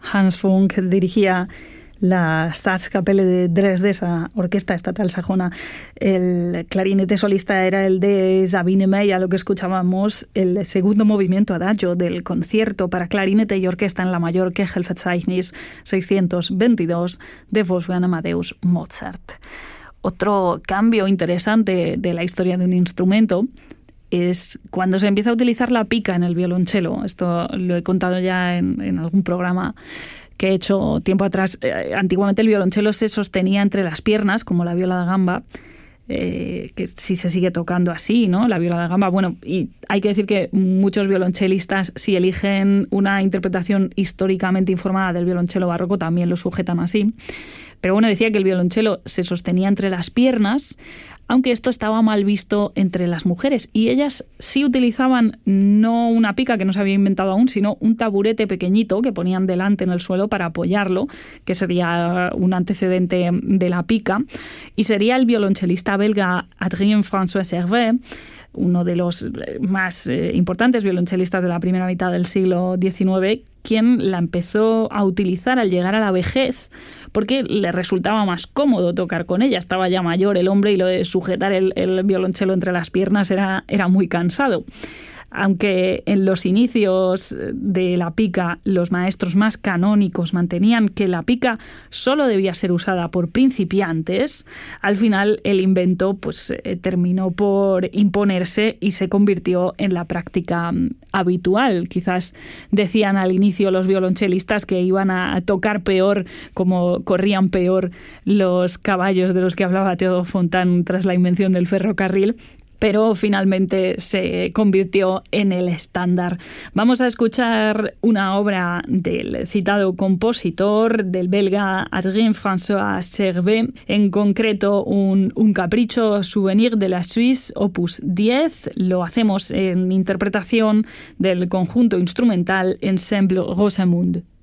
Hans Funk dirigía la Staatskapelle de Dresde, esa orquesta estatal sajona. El clarinete solista era el de Sabine Meyer, lo que escuchábamos, el segundo movimiento adagio del concierto para clarinete y orquesta en la mayor Köchelverzeichnis 622 de Wolfgang Amadeus Mozart. Otro cambio interesante de la historia de un instrumento es cuando se empieza a utilizar la pica en el violonchelo. Esto lo he contado ya en algún programa que he hecho tiempo atrás. Antiguamente el violonchelo se sostenía entre las piernas, como la viola da gamba, que sí se sigue tocando así, ¿no? La viola da gamba. Bueno, y hay que decir que muchos violonchelistas, si eligen una interpretación históricamente informada del violonchelo barroco, también lo sujetan así. Pero bueno, decía que el violonchelo se sostenía entre las piernas, aunque esto estaba mal visto entre las mujeres. Y ellas sí utilizaban no una pica que no se había inventado aún, sino un taburete pequeñito que ponían delante en el suelo para apoyarlo, que sería un antecedente de la pica. Y sería el violonchelista belga Adrien François Servet, uno de los más importantes violonchelistas de la primera mitad del siglo XIX, quien la empezó a utilizar al llegar a la vejez, porque le resultaba más cómodo tocar con ella. Estaba ya mayor el hombre y lo de sujetar el violonchelo entre las piernas era muy cansado. Aunque en los inicios de la pica los maestros más canónicos mantenían que la pica solo debía ser usada por principiantes, al final el invento terminó por imponerse y se convirtió en la práctica habitual. Quizás decían al inicio los violonchelistas que iban a tocar peor, como corrían peor los caballos de los que hablaba Théodore Fontane tras la invención del ferrocarril, pero finalmente se convirtió en el estándar. Vamos a escuchar una obra del citado compositor, del belga Adrien François Servet, en concreto un capricho Souvenir de la Suisse, opus 10. Lo hacemos en interpretación del conjunto instrumental Ensemble Rosamunde.